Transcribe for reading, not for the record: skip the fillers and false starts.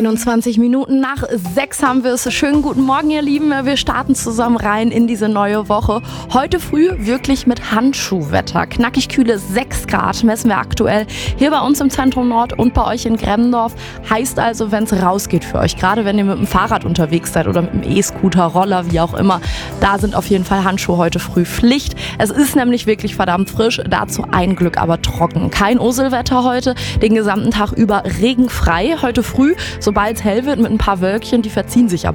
21 Minuten nach 6 haben wir es. Schönen guten Morgen, ihr Lieben. Wir starten zusammen rein in diese neue Woche. Heute früh wirklich mit Handschuhwetter. Knackig kühle 6 Grad messen wir aktuell hier bei uns im Zentrum Nord und bei euch in Gremmendorf. Heißt also, wenn es rausgeht für euch, gerade wenn ihr mit dem Fahrrad unterwegs seid oder mit dem E-Scooter, Roller, wie auch immer, da sind auf jeden Fall Handschuhe heute früh Pflicht. Es ist nämlich wirklich verdammt frisch, dazu ein Glück aber trocken. Kein Oselwetter heute, den gesamten Tag über regenfrei. Heute früh, sobald es hell wird, mit ein paar Wölkchen, die verziehen sich aber